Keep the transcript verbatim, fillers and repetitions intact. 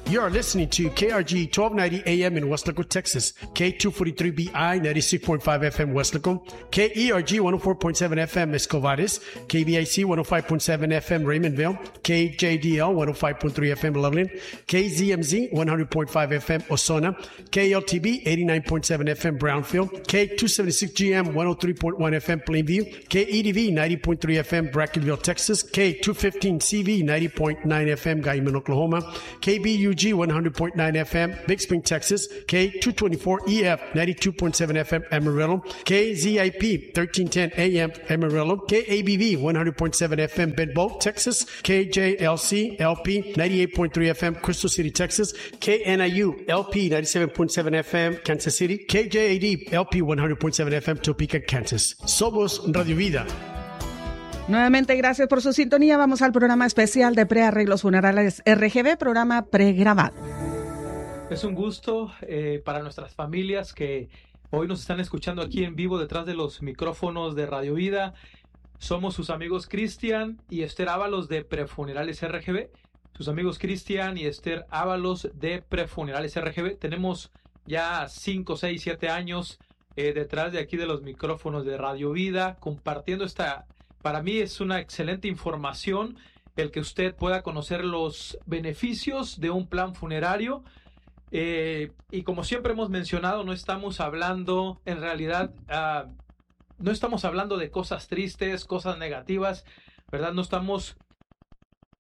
You are listening to K R G twelve ninety A M in West Laco, Texas, K two forty-three B I ninety-six point five F M West Laco, K E R G one oh four point seven F M Escovares, K B I C one oh five point seven F M Raymondville, K J D L one oh five point three F M Loveland, K Z M Z one hundred point five F M Osona, K L T B eighty-nine point seven F M Brownfield, K two seventy-six G M one oh three point one F M Plainview, K E D V ninety point three F M Brackenville, Texas, K two fifteen C V ninety point nine F M Guyman, Oklahoma, K B U G one hundred point nine F M Big Spring, Texas, K two twenty-four E F ninety-two point seven F M Amarillo, K Z I P thirteen ten A M Amarillo, K A B V one hundred point seven F M Bedboe, Texas, K J L C L P ninety-eight point three F M Crystal City, Texas, K N I U L P ninety-seven point seven F M Kansas City, K J A D L P one hundred point seven F M Topeka, Kansas. Somos Radio Vida. Nuevamente, gracias por su sintonía. Vamos al programa especial de Prearreglos Funerales R G B, programa pregrabado. Es un gusto eh, para nuestras familias que hoy nos están escuchando aquí en vivo detrás de los micrófonos de Radio Vida. Somos sus amigos Cristian y Esther Ábalos de Prefunerales R G B. Sus amigos Cristian y Esther Ábalos de Prefunerales R G B. Tenemos ya cinco, seis, siete años eh, detrás de aquí de los micrófonos de Radio Vida compartiendo esta... Para mí es una excelente información el que usted pueda conocer los beneficios de un plan funerario. Eh, y como siempre hemos mencionado, no estamos hablando, en realidad, uh, no estamos hablando de cosas tristes, cosas negativas, ¿verdad? No estamos